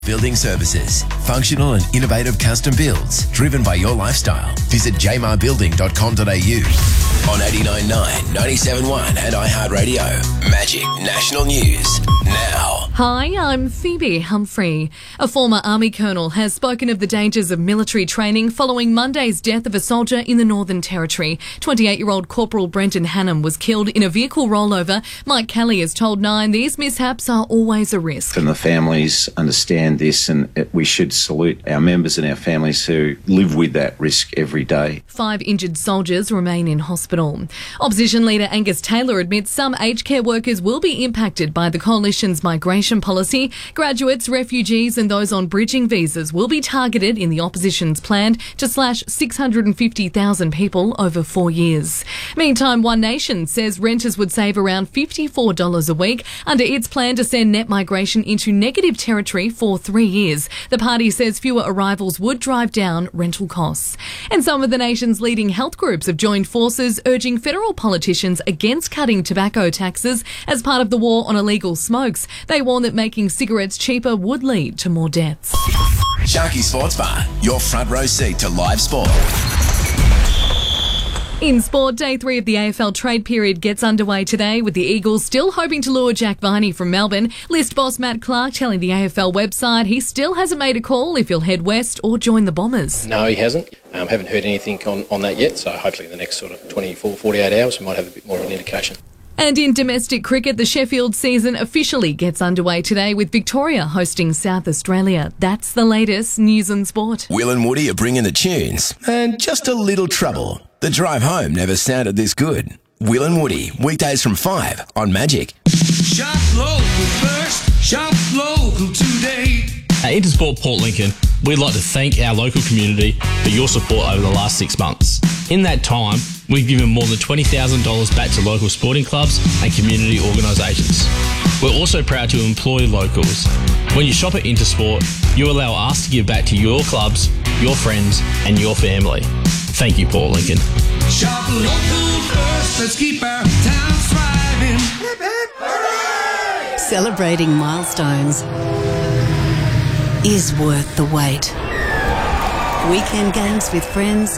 Building Services. Functional and innovative custom builds driven by your lifestyle. Visit jmarbuilding.com.au. On 89.9, 97.1 and iHeartRadio. Magic National News. Now. Hi, I'm Phoebe Humphrey. A former Army colonel has spoken of the dangers of military training following Monday's death of a soldier in the Northern Territory. 28-year-old Corporal Brenton Hannam was killed in a vehicle rollover. Mike Kelly has told Nine these mishaps are always a risk. And the families understand this, and we should salute our members and our families who live with that risk every day. 5 injured soldiers remain in hospital. Opposition leader Angus Taylor admits some aged care workers will be impacted by the coalition's migration policy. Graduates, refugees and those on bridging visas will be targeted in the opposition's plan to slash 650,000 people over 4 years. Meantime, One Nation says renters would save around $54 a week under its plan to send net migration into negative territory for 3 years. The party says fewer arrivals would drive down rental costs. And some of the nation's leading health groups have joined forces urging federal politicians against cutting tobacco taxes as part of the war on illegal smokes. They warn that making cigarettes cheaper would lead to more deaths. Sharky Sports Bar, your front row seat to live sport. In sport, day 3 of the AFL trade period gets underway today, with the Eagles still hoping to lure Jack Viney from Melbourne. List boss Matt Clark telling the AFL website he still hasn't made a call if he'll head west or join the Bombers. No, he hasn't. Haven't heard anything on that yet, so hopefully in the next sort of 24, 48 hours we might have a bit more of an indication. And in domestic cricket, the Sheffield season officially gets underway today with Victoria hosting South Australia. That's the latest news and sport. Will and Woody are bringing the tunes and just a little trouble. The drive home never sounded this good. Will and Woody, weekdays from 5 on Magic. Shop local first, shop local today. At Intersport Port Lincoln, we'd like to thank our local community for your support over the last 6 months. In that time, we've given more than $20,000 back to local sporting clubs and community organisations. We're also proud to employ locals. When you shop at Intersport, you allow us to give back to your clubs, your friends and your family. Thank you, Port Lincoln. Shop local first, let's keep our town thriving. Celebrating milestones is worth the wait. Weekend games with friends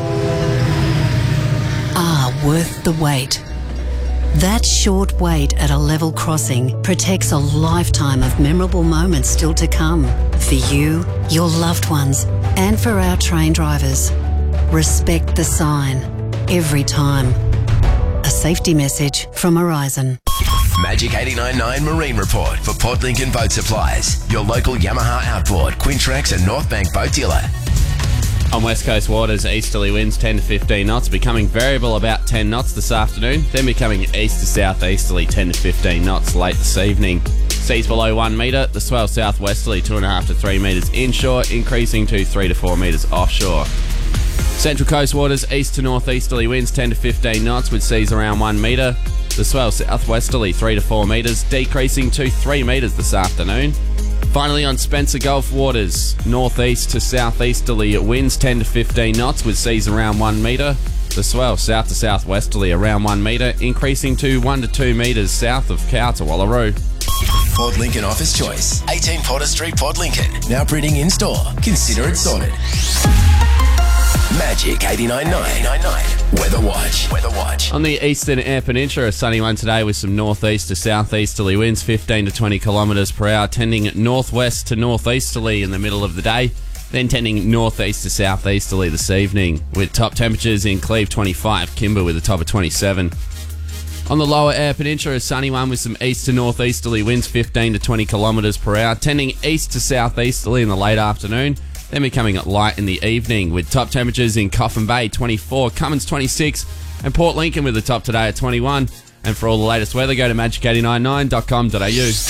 are worth the wait. That short wait at a level crossing protects a lifetime of memorable moments still to come. For you, your loved ones, and for our train drivers. Respect the sign every time. A safety message from Horizon. Magic 89.9 Marine Report for Port Lincoln Boat Supplies. Your local Yamaha Outboard, Quintrex and North Bank boat dealer. On West Coast waters, easterly winds 10 to 15 knots, becoming variable about 10 knots this afternoon, then becoming east to southeasterly 10 to 15 knots late this evening. Seas below 1 metre, the swell southwesterly 2.5 to 3 metres inshore, increasing to 3 to 4 metres offshore. Central coast waters, east to northeasterly winds 10 to 15 knots with seas around 1 metre. The swell southwesterly 3 to 4 metres, decreasing to 3 metres this afternoon. Finally, on Spencer Gulf waters, northeast to southeasterly winds 10 to 15 knots with seas around 1 metre. The swell south to southwesterly around 1 metre, increasing to 1 to 2 metres south of Cow to Wallaroo. Port Lincoln Office Choice, 18 Potter Street, Port Lincoln. Now printing in store. Consider it sorted. Magic 89.9 Weather Watch. On the eastern Eyre Peninsula, a sunny one today with some northeast to southeasterly winds 15 to 20 kilometres per hour, tending northwest to northeasterly in the middle of the day, then tending northeast to southeasterly this evening, with top temperatures in Cleve 25, Kimber with a top of 27. On the lower Eyre Peninsula, a sunny one with some east to northeasterly winds 15 to 20 kilometres per hour, tending east to southeasterly in the late afternoon, then becoming light in the evening, with top temperatures in Coffin Bay 24, Cummins 26 and Port Lincoln with the top today at 21. And for all the latest weather, go to magic899.com.au.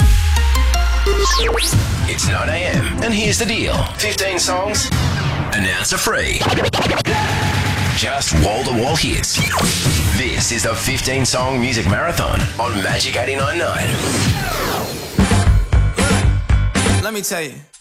It's 9 a.m. and here's the deal. 15 songs, announcer free. Just wall-to-wall hits. This is the 15-song music marathon on Magic 89.9. Let me tell you.